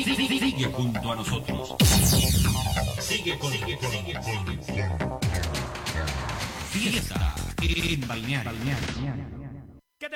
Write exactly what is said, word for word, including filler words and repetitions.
Sigue junto a nosotros. Sigue con, sigue, con, sigue, con, Fiesta en Balneario.